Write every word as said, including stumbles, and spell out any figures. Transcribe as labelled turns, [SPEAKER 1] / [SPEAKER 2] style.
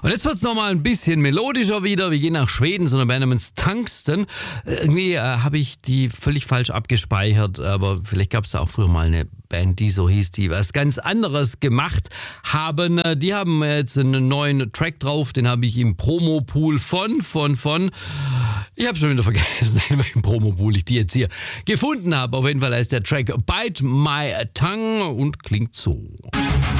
[SPEAKER 1] Und jetzt wird's noch mal ein bisschen melodischer wieder. Wir gehen nach Schweden, so eine Band namens Tungsten. Irgendwie äh, habe ich die völlig falsch abgespeichert, aber vielleicht gab es da auch früher mal eine Band, die so hieß, die was ganz anderes gemacht haben. Die haben jetzt einen neuen Track drauf, den habe ich im Promopool von, von, von, ich habe schon wieder vergessen, in welchem Promopool ich die jetzt hier gefunden habe. Auf jeden Fall heißt der Track Bite My Tongue und klingt so.